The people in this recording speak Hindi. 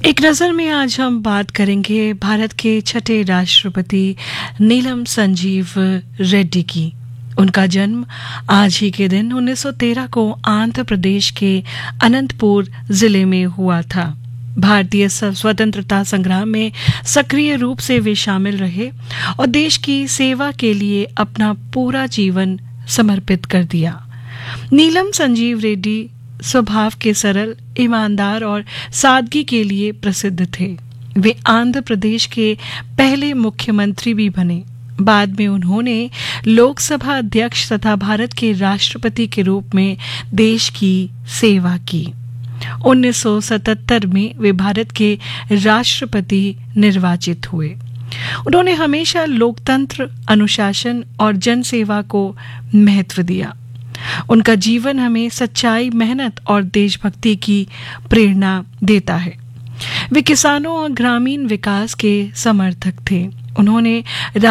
एक नज़र में आज हम बात करेंगे भारत के छठे राष्ट्रपति नीलम संजीव रेड्डी की। उनका जन्म आज ही के दिन 1913 को आंध्र प्रदेश के अनंतपुर जिले में हुआ था। भारतीय स्वतंत्रता संग्राम में सक्रिय रूप से वे शामिल रहे और देश की सेवा के लिए अपना पूरा जीवन समर्पित कर दिया। नीलम संजीव रेड्डी स्वभाव के सरल, ईमानदार और सादगी के लिए प्रसिद्ध थे। वे आंध्र प्रदेश के पहले मुख्यमंत्री भी बने। बाद में उन्होंने लोकसभा अध्यक्ष तथा भारत के राष्ट्रपति के रूप में देश की सेवा की। 1977 में वे भारत के राष्ट्रपति निर्वाचित हुए। उन्होंने हमेशा लोकतंत्र, अनुशासन और जनसेवा को महत्व दिया। उनका जीवन हमें सच्चाई, मेहनत और देशभक्ति की प्रेरणा देता है। वे किसानों और ग्रामीण विकास के समर्थक थे। उन्होंने